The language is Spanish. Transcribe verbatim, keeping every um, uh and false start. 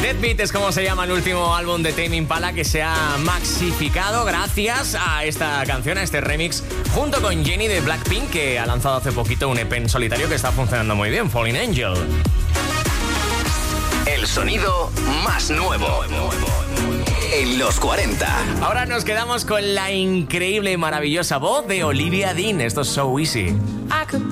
Deadbeat es como se llama el último álbum de Tame Impala, que se ha maxificado gracias a esta canción, a este remix, junto con Jennie de Blackpink, que ha lanzado hace poquito un E P en solitario que está funcionando muy bien, Falling Angel. El sonido más nuevo en los cuarenta. Ahora nos quedamos con la increíble y maravillosa voz de Olivia Dean. Esto es So Easy. I could